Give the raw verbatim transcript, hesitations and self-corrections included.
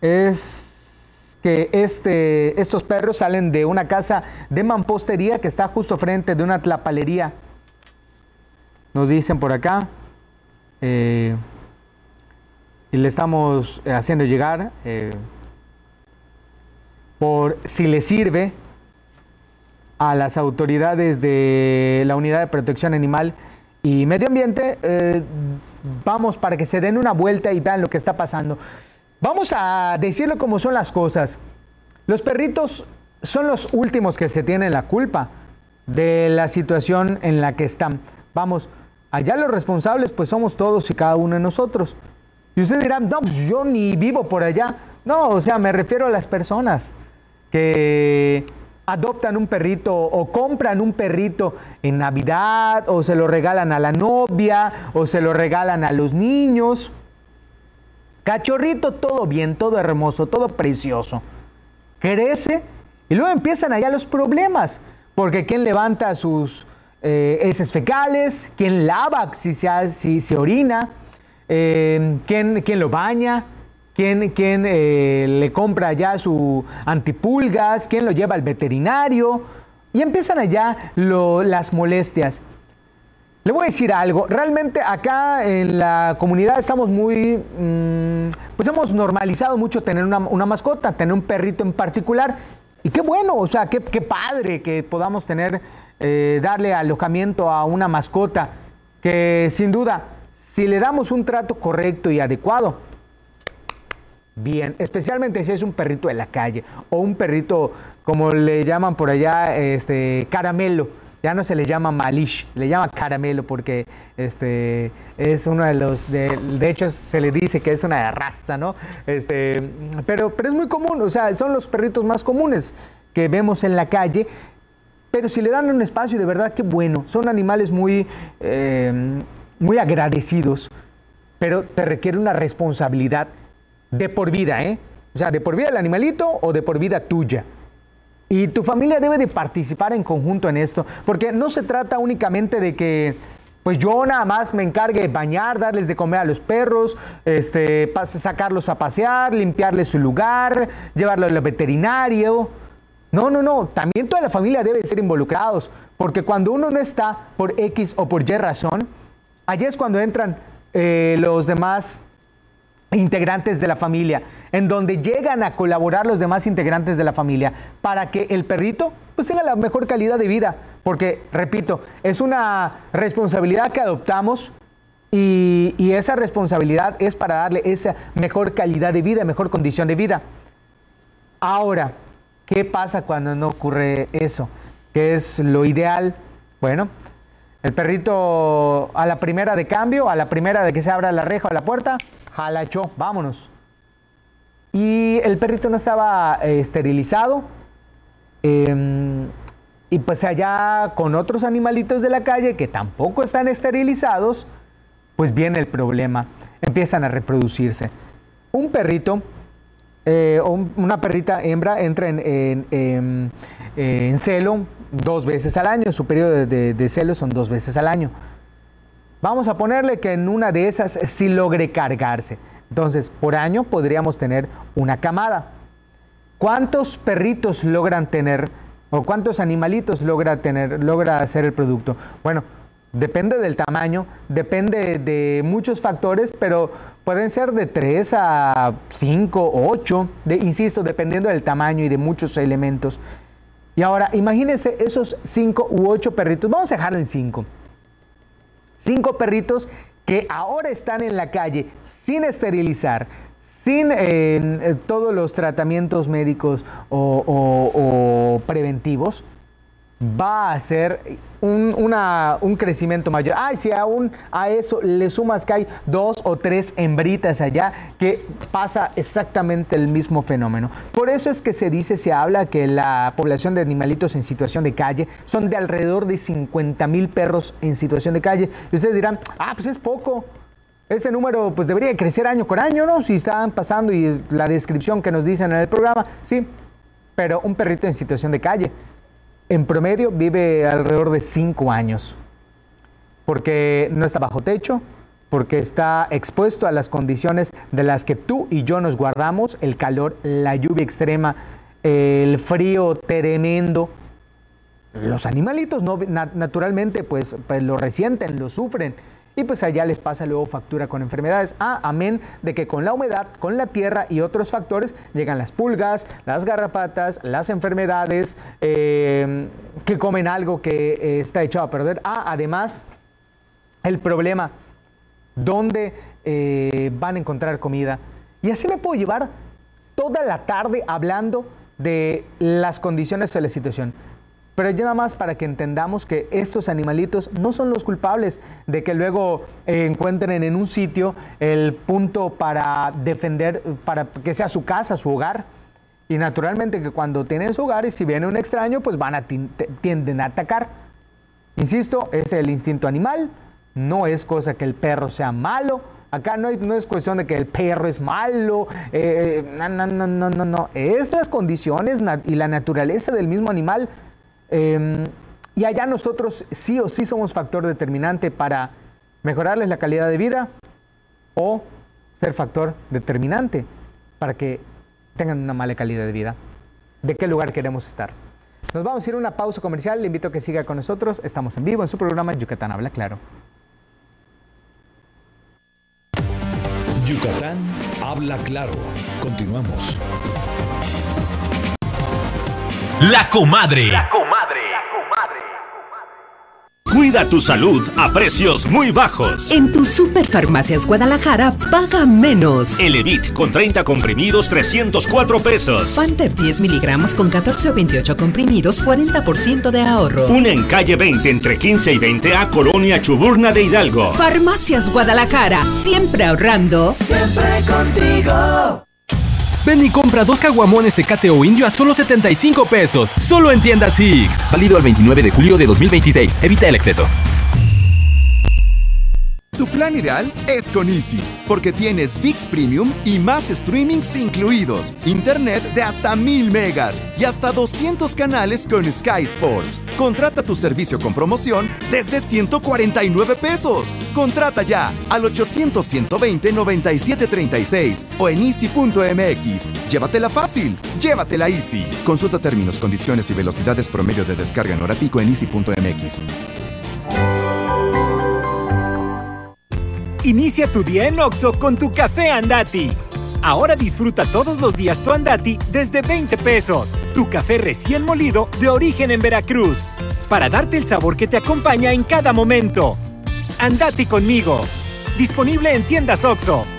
es que este, estos perros salen de una casa de mampostería que está justo frente de una tlapalería. Nos dicen por acá, eh, y le estamos haciendo llegar, eh, por si le sirve a las autoridades de la Unidad de Protección Animal y Medio Ambiente, eh, vamos para que se den una vuelta y vean lo que está pasando. Vamos a decirlo como son las cosas. Los perritos son los últimos que se tienen la culpa de la situación en la que están. Vamos, allá los responsables pues somos todos y cada uno de nosotros. Y ustedes dirán, no, pues yo ni vivo por allá. No, o sea, me refiero a las personas que adoptan un perrito o compran un perrito en Navidad, o se lo regalan a la novia, o se lo regalan a los niños. Cachorrito, todo bien, todo hermoso, todo precioso. Crece y luego empiezan allá los problemas, porque ¿quién levanta sus eh, heces fecales? ¿Quién lava si se, si se orina? Eh, ¿quién, ¿Quién lo baña? ¿Quién, quién eh, le compra ya su antipulgas? ¿Quién lo lleva al veterinario? Y empiezan allá lo, las molestias. Le voy a decir algo, realmente acá en la comunidad estamos muy, mmm, pues hemos normalizado mucho tener una, una mascota, tener un perrito en particular. Y qué bueno, o sea, qué, qué padre que podamos tener, eh, darle alojamiento a una mascota que sin duda, si le damos un trato correcto y adecuado, bien, especialmente si es un perrito de la calle o un perrito, como le llaman por allá, este, caramelo. Ya no se le llama Malish, le llama caramelo porque este, es uno de los, de, de hecho se le dice que es una raza, ¿no? Este, pero, pero es muy común, o sea, son los perritos más comunes que vemos en la calle, pero si le dan un espacio, de verdad, qué bueno. Son animales muy, eh, muy agradecidos, pero te requiere una responsabilidad de por vida, ¿eh? O sea, de por vida del animalito o de por vida tuya. Y tu familia debe de participar en conjunto en esto, porque no se trata únicamente de que pues yo nada más me encargue de bañar, darles de comer a los perros, este, sacarlos a pasear, limpiarles su lugar, llevarlos al veterinario. No, no, no, también toda la familia debe de ser involucrados, porque cuando uno no está por X o por Y razón, allí es cuando entran eh, los demás integrantes de la familia, en donde llegan a colaborar los demás integrantes de la familia para que el perrito pues tenga la mejor calidad de vida, porque, repito, es una responsabilidad que adoptamos y, y esa responsabilidad es para darle esa mejor calidad de vida, mejor condición de vida. Ahora, ¿qué pasa cuando no ocurre eso? ¿Qué es lo ideal? Bueno, el perrito a la primera de cambio, a la primera de que se abra la reja o la puerta, jalachó, vámonos. Y el perrito no estaba eh, esterilizado. Eh, y pues allá con otros animalitos de la calle que tampoco están esterilizados, pues viene el problema. Empiezan a reproducirse. Un perrito eh, o un, una perrita hembra entra en, en, en, en celo dos veces al año. Su periodo de, de, de celo son dos veces al año. Vamos a ponerle que en una de esas sí logre cargarse. Entonces, por año podríamos tener una camada. ¿Cuántos perritos logran tener o cuántos animalitos logra tener, logra hacer el producto? Bueno, depende del tamaño, depende de muchos factores, pero pueden ser de tres a cinco, ocho, de, insisto, dependiendo del tamaño y de muchos elementos. Y ahora, imagínense esos cinco u ocho perritos. Vamos a dejarlo en cinco. Cinco perritos que ahora están en la calle sin esterilizar, sin eh, todos los tratamientos médicos o, o, o preventivos, va a ser un, una, un crecimiento mayor. Ay, si aún a eso le sumas que hay dos o tres hembritas allá, que pasa exactamente el mismo fenómeno. Por eso es que se dice, se habla que la población de animalitos en situación de calle son de alrededor de cincuenta mil perros en situación de calle. Y ustedes dirán, ah, pues es poco. Ese número pues debería crecer año con año, ¿no? Si están pasando y la descripción que nos dicen en el programa, sí. Pero un perrito en situación de calle, en promedio vive alrededor de cinco años, porque no está bajo techo, porque está expuesto a las condiciones de las que tú y yo nos guardamos, el calor, la lluvia extrema, el frío tremendo. Los animalitos no, na, naturalmente pues, pues lo resienten, lo sufren, y pues allá les pasa luego factura con enfermedades. Ah, amén de que con la humedad, con la tierra y otros factores llegan las pulgas, las garrapatas, las enfermedades, eh, que comen algo que eh, está echado a perder. Ah, además, el problema, ¿dónde eh, van a encontrar comida? Y así me puedo llevar toda la tarde hablando de las condiciones de la situación. Pero ya nada más para que entendamos que estos animalitos no son los culpables de que luego eh, encuentren en un sitio el punto para defender, para que sea su casa, su hogar. Y naturalmente que cuando tienen su hogar y si viene un extraño, pues van a tienden a atacar. Insisto, es el instinto animal, no es cosa que el perro sea malo. Acá no, hay, no es cuestión de que el perro es malo, eh, no, no, no, no, no, no. Es las condiciones y la naturaleza del mismo animal. Eh, y allá nosotros sí o sí somos factor determinante para mejorarles la calidad de vida o ser factor determinante para que tengan una mala calidad de vida. ¿De qué lugar queremos estar? Nos vamos a ir a una pausa comercial. Le invito a que siga con nosotros. Estamos en vivo en su programa Yucatán Habla Claro. Yucatán Habla Claro. Continuamos. La comadre. La comadre. Cuida tu salud a precios muy bajos. En tu Superfarmacias Guadalajara, paga menos. Elevit con treinta comprimidos, trescientos cuatro pesos. Panther diez miligramos con catorce o veintiocho comprimidos, cuarenta por ciento de ahorro. Una en calle veinte entre quince y veinte A, Colonia Chuburna de Hidalgo. Farmacias Guadalajara, siempre ahorrando. Siempre contigo. Ven y compra dos caguamones Tecate o Indio a solo setenta y cinco pesos. Solo en tiendas Six. Válido al veintinueve de julio de dos mil veintiséis. Evita el exceso. Tu plan ideal es con Easy, porque tienes ViX Premium y más streamings incluidos, internet de hasta mil megas y hasta doscientos canales con Sky Sports. Contrata tu servicio con promoción desde ciento cuarenta y nueve pesos. Contrata ya al ochocientos, ciento veinte, noventa y siete treinta y seis o en easy punto m x. Llévatela fácil, llévatela Easy. Consulta términos, condiciones y velocidades promedio de descarga en hora pico en easy punto m x. Inicia tu día en Oxxo con tu café Andati. Ahora disfruta todos los días tu Andati desde veinte pesos. Tu café recién molido de origen en Veracruz. Para darte el sabor que te acompaña en cada momento. Andati conmigo. Disponible en tiendas Oxxo.